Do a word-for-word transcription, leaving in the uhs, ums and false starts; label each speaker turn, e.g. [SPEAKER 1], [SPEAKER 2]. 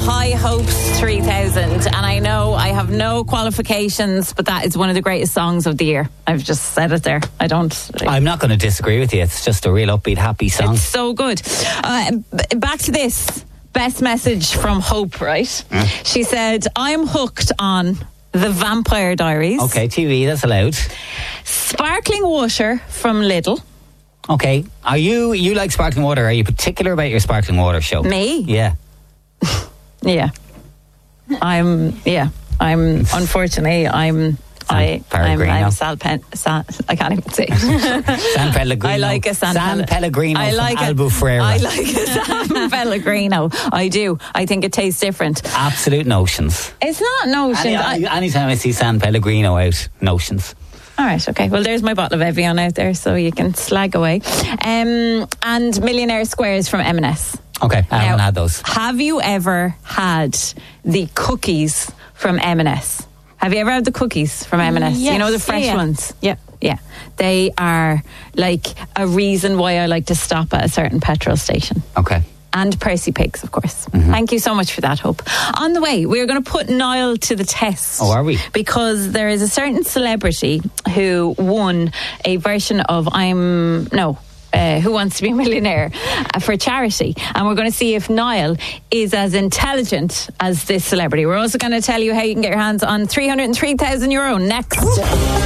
[SPEAKER 1] High Hopes three thousand. And I know I have no qualifications, but that is one of the greatest songs of the year. I've just said it there. I don't...
[SPEAKER 2] I'm not going to disagree with you. It's just a real upbeat, happy song.
[SPEAKER 1] It's so good. Uh, b- back to this. Best message from Hope, right? Mm. She said, I'm hooked on The Vampire Diaries.
[SPEAKER 2] Okay, T V, that's allowed.
[SPEAKER 1] Sparkling water from Lidl.
[SPEAKER 2] Okay. Are you, you like sparkling water? Are you particular about your sparkling water show?
[SPEAKER 1] Me?
[SPEAKER 2] Yeah.
[SPEAKER 1] Yeah. I'm, yeah. I'm, unfortunately, I'm... I, I'm, I'm Sal Pen, Sal, I can't even say
[SPEAKER 2] San Pellegrino.
[SPEAKER 1] I like a San,
[SPEAKER 2] San Pellegrino
[SPEAKER 1] I like
[SPEAKER 2] from
[SPEAKER 1] a,
[SPEAKER 2] Albufera.
[SPEAKER 1] I like a San Pellegrino. I do. I think it tastes different.
[SPEAKER 2] Absolute notions.
[SPEAKER 1] It's not notions.
[SPEAKER 2] Any,
[SPEAKER 1] I,
[SPEAKER 2] anytime I see San Pellegrino out, notions.
[SPEAKER 1] All right, okay. Well, there's my bottle of Evian out there, so you can slag away. Um, and Millionaire Squares from M and S.
[SPEAKER 2] Okay, I
[SPEAKER 1] now,
[SPEAKER 2] haven't had those.
[SPEAKER 1] Have you ever had the cookies from M and S? Have you ever had the cookies from M and S?
[SPEAKER 3] Yes.
[SPEAKER 1] You know, the fresh
[SPEAKER 3] yeah.
[SPEAKER 1] ones?
[SPEAKER 3] Yeah.
[SPEAKER 1] Yeah. They are like a reason why I like to stop at a certain petrol station.
[SPEAKER 2] Okay.
[SPEAKER 1] And Percy Pigs, of course.
[SPEAKER 2] Mm-hmm.
[SPEAKER 1] Thank you so much for that, Hope. On the way, we're going to put Niall to the test.
[SPEAKER 2] Oh, are we?
[SPEAKER 1] Because there is a certain celebrity who won a version of I'm... No... Uh, Who Wants to Be a Millionaire uh, for charity, and we're going to see if Niall is as intelligent as this celebrity. We're also going to tell you how you can get your hands on three hundred three thousand euro next.